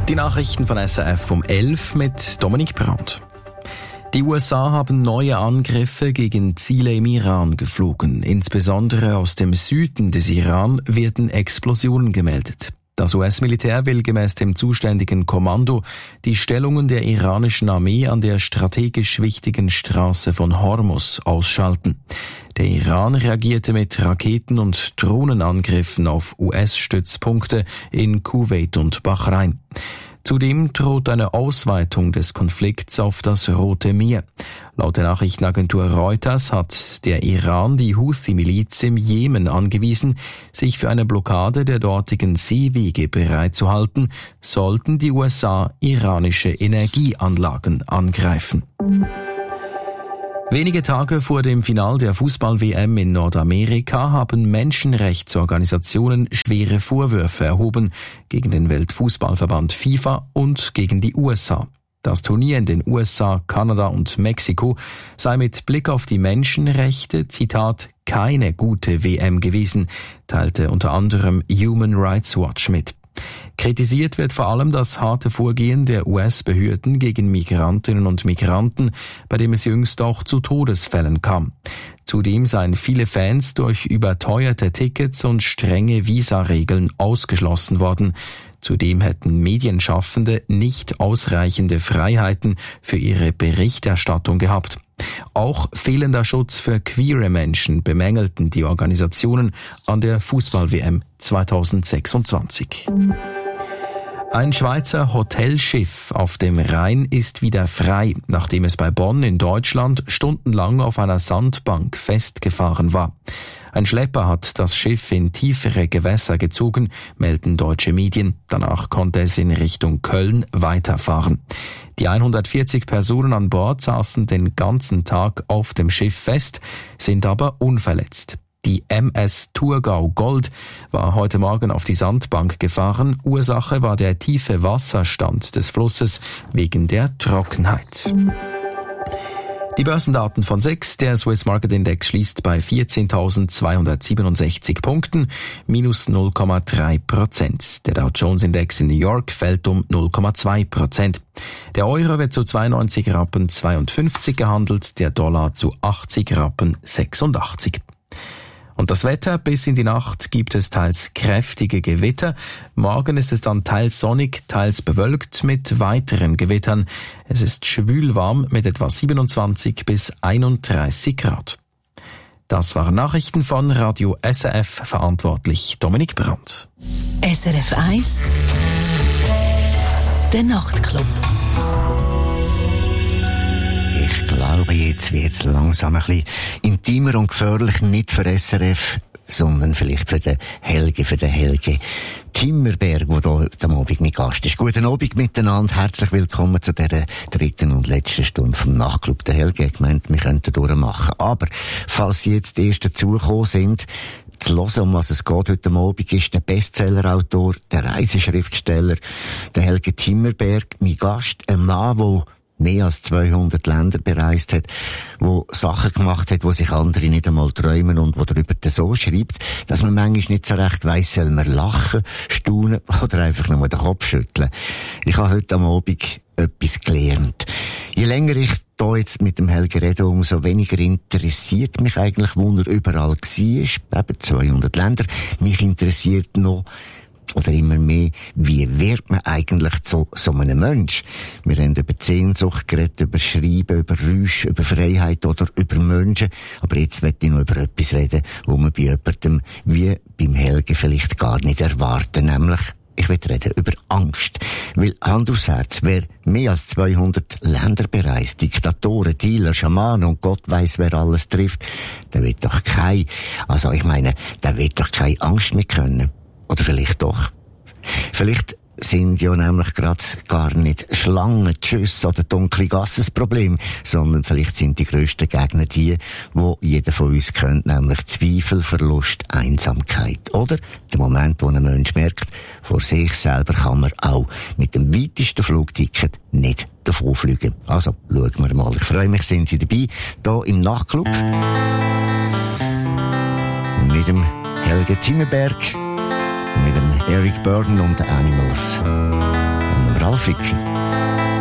Die Nachrichten von SRF um 11 mit Dominik Brandt. Die USA haben neue Angriffe gegen Ziele im Iran geflogen. Insbesondere aus dem Süden des Iran werden Explosionen gemeldet. Das US-Militär will gemäß dem zuständigen Kommando die Stellungen der iranischen Armee an der strategisch wichtigen Straße von Hormuz ausschalten. Der Iran reagierte mit Raketen- und Drohnenangriffen auf US-Stützpunkte in Kuwait und Bahrain. Zudem droht eine Ausweitung des Konflikts auf das Rote Meer. Laut der Nachrichtenagentur Reuters hat der Iran die Houthi-Miliz im Jemen angewiesen, sich für eine Blockade der dortigen Seewege bereitzuhalten, sollten die USA iranische Energieanlagen angreifen. Wenige Tage vor dem Final der Fußball-WM in Nordamerika haben Menschenrechtsorganisationen schwere Vorwürfe erhoben gegen den Weltfußballverband FIFA und gegen die USA. Das Turnier in den USA, Kanada und Mexiko sei mit Blick auf die Menschenrechte, Zitat, keine gute WM gewesen, teilte unter anderem Human Rights Watch mit. Kritisiert wird vor allem das harte Vorgehen der US-Behörden gegen Migrantinnen und Migranten, bei dem es jüngst auch zu Todesfällen kam. Zudem seien viele Fans durch überteuerte Tickets und strenge Visaregeln ausgeschlossen worden. Zudem hätten Medienschaffende nicht ausreichende Freiheiten für ihre Berichterstattung gehabt. Auch fehlender Schutz für queere Menschen bemängelten die Organisationen an der Fußball-WM 2026. Ein Schweizer Hotelschiff auf dem Rhein ist wieder frei, nachdem es bei Bonn in Deutschland stundenlang auf einer Sandbank festgefahren war. Ein Schlepper hat das Schiff in tiefere Gewässer gezogen, melden deutsche Medien. Danach konnte es in Richtung Köln weiterfahren. Die 140 Personen an Bord saßen den ganzen Tag auf dem Schiff fest, sind aber unverletzt. Die MS Thurgau Gold war heute Morgen auf die Sandbank gefahren. Ursache war der tiefe Wasserstand des Flusses wegen der Trockenheit. Die Börsendaten von SIX. Der Swiss Market Index schließt bei 14.267 Punkten, minus 0,3%. Der Dow Jones Index in New York fällt um 0,2%. Der Euro wird zu 92 Rappen 52 gehandelt, der Dollar zu 80 Rappen 86. Und das Wetter: bis in die Nacht gibt es teils kräftige Gewitter. Morgen ist es dann teils sonnig, teils bewölkt mit weiteren Gewittern. Es ist schwülwarm mit etwa 27 bis 31 Grad. Das waren Nachrichten von Radio SRF, verantwortlich Dominik Brandt. SRF 1 Der Nachtclub. Ich glaube, jetzt wird es langsam ein bisschen intimer und gefährlich, nicht für SRF, sondern vielleicht für den Helge Timmerberg, der hier heute Abend mein Gast ist. Guten Abend miteinander, herzlich willkommen zu dieser dritten und letzten Stunde vom Nachtclub. Der Helge hat gemeint, wir könnten durchmachen. Aber falls Sie jetzt die Ersten zugekommen sind, zu hören, um was es geht heute Abend, ist der Bestsellerautor, der Reiseschriftsteller, der Helge Timmerberg, mein Gast, ein Mann, der mehr als 200 Länder bereist hat, wo Sachen gemacht hat, wo sich andere nicht einmal träumen und wo darüber so schreibt, dass man manchmal nicht so recht weiss, soll man lachen, staunen oder einfach nur den Kopf schütteln. Ich habe heute am Abend etwas gelernt. Je länger ich da jetzt mit dem Helge rede, umso weniger interessiert mich eigentlich, wo er überall war. Eben 200 Länder. Mich interessiert noch, oder immer mehr, wie wird man eigentlich zu so einem Mensch? Wir haben über Sehnsucht geredet, über Schreiben, über Räusche, über Freiheit oder über Menschen. Aber jetzt möchte ich noch über etwas reden, wo man bei jemandem wie beim Helge vielleicht gar nicht erwarten, nämlich ich will reden über Angst. Weil Hand aufs Herz, wer mehr als 200 Länder bereist, Diktatoren, Dealer, Schamanen und Gott weiss, wer alles trifft, der wird doch keine Angst mehr können. Oder vielleicht doch. Vielleicht sind ja nämlich gerade gar nicht Schlangen, Schüsse oder dunkle Gassen das Problem, sondern vielleicht sind die grössten Gegner die jeder von uns kennt, nämlich Zweifel, Verlust, Einsamkeit. Oder der Moment, wo ein Mensch merkt, vor sich selber kann man auch mit dem weitesten Flugticket nicht davonfliegen. Also, schauen wir mal. Ich freue mich, sind Sie dabei, hier im Nachtclub. Mit dem Helge Timmerberg, mit dem Eric Burdon und den Animals. Und dem Vicky.